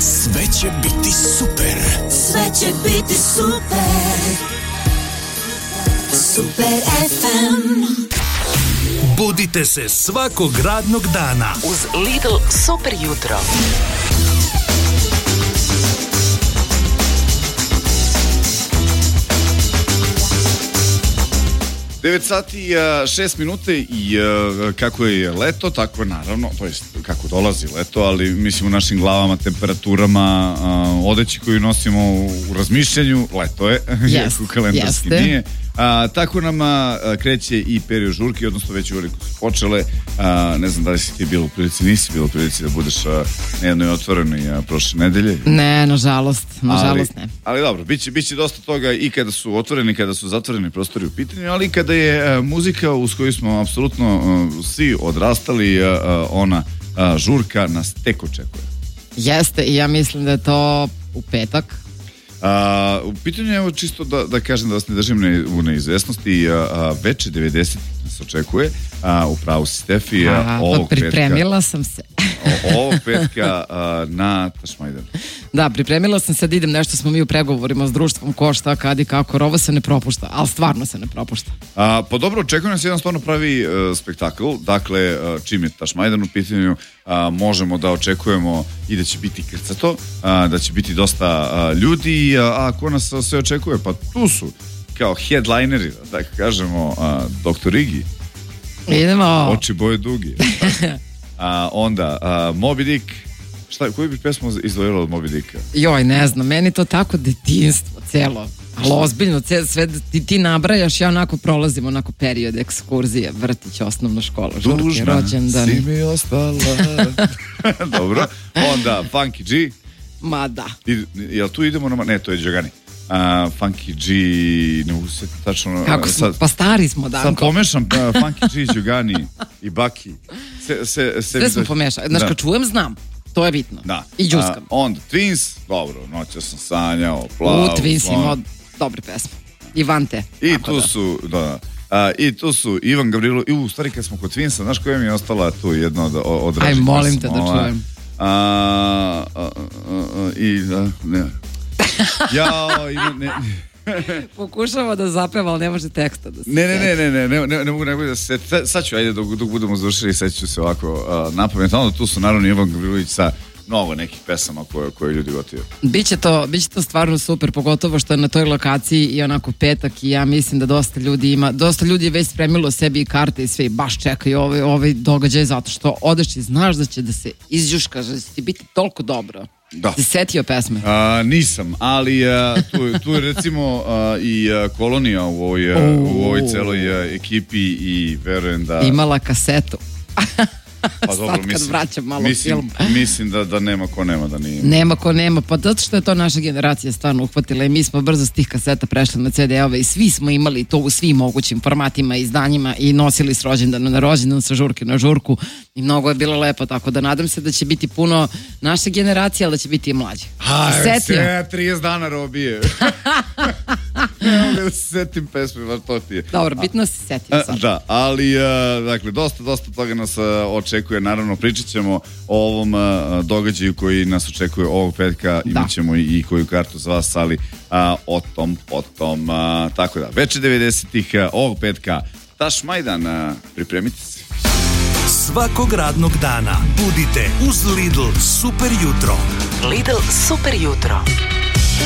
Sve će biti super. Sve će biti super. Super FM. Budite se svakog radnog dana uz Lidl Super jutro. Devet sati i 6 minuta i kako je leto, tako je naravno, to jest kako dolazi leto, ali mislim u našim glavama, temperaturama, odeći koju nosimo u razmišljanju, leto je, iako kalendarski nije. Tako nam kreće i period žurke, odnosno već žurke su počele. Ne znam da li si ti bilo u prilici, nisi bilo u prilici da budeš na jednoj otvorenoj prošle nedelje. Ne, nažalost ne. Ali dobro, biće dosta toga i kada su otvoreni, kada su zatvoreni prostori u pitanju, ali i kada je muzika uz koju smo apsolutno svi odrastali, ona žurka nas tek očekuje. Jeste, i ja mislim da je to u petak. U pitanju je evo čisto da kažem da vas ne držim u neizvesnosti, veče 90 nas očekuje, u pravu si Stefi, ovog pripremila sam se. Ovog petka na Tašmajdan. Da, pripremila sam se da idem, nešto smo mi u pregovorima s društvom, ko šta, kad i kako, jer ovo se ne propušta, ali stvarno se ne propušta. Pa dobro, očekuje nas jedan stvarno pravi spektakl, dakle, čim je Tašmajdan u pitanju, možemo da očekujemo i da će biti krcato, da će biti dosta ljudi, a ko nas sve očekuje? Pa tu su, kao headlineri, da kažemo, Dr. Iggy. Idemo. Oči boje dugi. Onda, Moby Dick. Koju bi pesmu izdvojila od Moby Dicka? Joj, ne znam, meni to tako detinjstvo celo, ali ozbiljno, sve ti nabrajaš, ja onako prolazim onako period ekskurzije, vrtić, osnovna škola, žurke, rođendani. Si mi ostala. Dobro, onda Funky G. Ma da. Jel tu idemo na... Ne, to je Đogani. Funky G, ne mogu se tačno... Kako smo, pa stari smo, Danko. Sad pomešam Funky G, Đogani i Baki. Sve smo pomešali, znaš, kad čujem, znam. To je bitno. Da. I džuskam. Onda Twins, dobro, noća sam sanjao, plavu. Twins imao dobre pesme. I Vante. I tu su, i tu su Ivan Gavrilo, i u stvari kad smo kod Twinsa, znaš koja mi je ostala tu jedna od Aj, molim te da čujem. Ne. Jao, ne. Pokušava da zapeva, ali ne može teksta da se Ne mogu da se sad ću, ajde, dok budemo završili, sad ću se ovako napamet. Onda tu su naravno Ivan Gavrilović sa mnogo nekih pesama koje ljudi gotivaju. Biće to stvarno super, pogotovo što je na toj lokaciji i onako petak i ja mislim da dosta ljudi je već spremilo sebi i karte i sve i baš čekaju ovaj događaj zato što odeš i znaš da će da se izđuškaš, da će ti biti toliko dobro. Da. Si setio pesme? Nisam, ali tu je recimo i Kolonija u ovoj celoj ekipi i verujem da... Imala kasetu. Pa dobro, mislim da nema ko nema da nije. Nema ko nema, pa zato što je to naša generacija stvarno uhvatila i mi smo brzo s tih kaseta prešli na CD-ove i svi smo imali to u svim mogućim formatima i izdanjima i nosili s rođendana na rođendan, sa žurke na žurku i mnogo je bilo lepo, tako da nadam se da će biti puno naše generacije, ali da će biti i mlađe. 30 dana robije. Ne mogu da se setim pesme, baš to ti je. Dobro, bitno se setio sad. Da, ali dakle, dosta toga nas očekuje, naravno pričat ćemo o ovom događaju koji nas očekuje ovog petka, imat ćemo i koju kartu za vas, ali o tom potom, tako da, veče 90-ih ovog petka, Tašmajdan, pripremite se. Svakog radnog dana budite uz Lidl Super jutro. Lidl Super jutro.